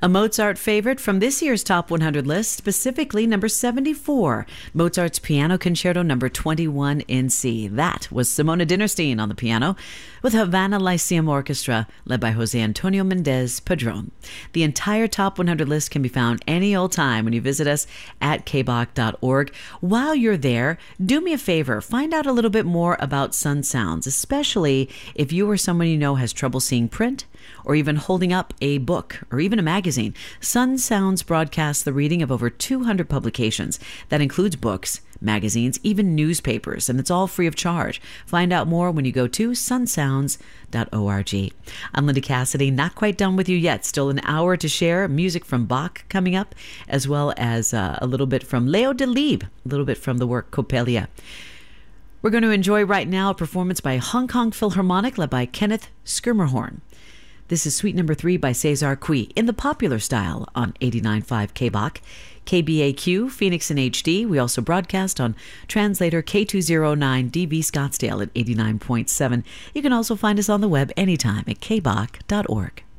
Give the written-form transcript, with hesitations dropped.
A Mozart favorite from this year's Top 100 list, specifically number 74, Mozart's Piano Concerto number 21 in C. That was Simona Dinnerstein on the piano with Havana Lyceum Orchestra led by Jose Antonio Mendez Padron. The entire Top 100 list can be found any old time when you visit us at kbach.org. While you're there, do me a favor, find out a little bit more about Sun Sounds, especially if you or someone you know has trouble seeing print or even holding up a book or even a magazine. Sun Sounds broadcasts the reading of over 200 publications. That includes books, magazines, even newspapers, and it's all free of charge. Find out more when you go to sunsounds.org. I'm Linda Cassidy, not quite done with you yet. Still an hour to share. Music from Bach coming up, as well as a little bit from Leo Delibes, a little bit from the work Coppelia. We're going to enjoy right now a performance by Hong Kong Philharmonic led by Kenneth Schermerhorn. This is Suite Number 3 by Cesar Cui in the popular style on 89.5 KBach, KBAQ, Phoenix in HD. We also broadcast on translator K209 DB Scottsdale at 89.7. You can also find us on the web anytime at kbach.org.